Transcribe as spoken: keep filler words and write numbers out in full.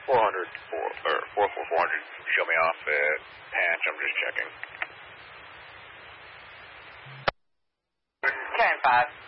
four hundred, four, or four four four hundred, show me off at patch, I'm just checking. ten five.